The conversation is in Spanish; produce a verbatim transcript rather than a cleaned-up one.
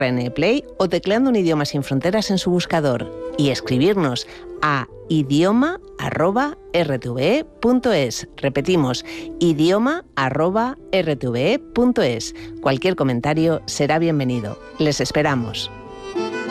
Play o tecleando un idioma sin fronteras en su buscador y escribirnos a idioma arroba r t v e punto es. Repetimos, idioma arroba r t v e punto es. Cualquier comentario será bienvenido. Les esperamos.